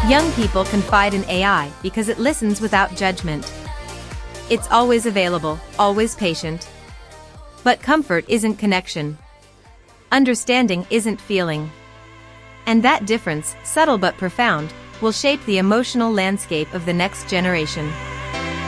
Young people confide in AI because it listens without judgment. It's always available, always patient. But comfort isn't connection. Understanding isn't feeling. And that difference, subtle but profound, will shape the emotional landscape of the next generation.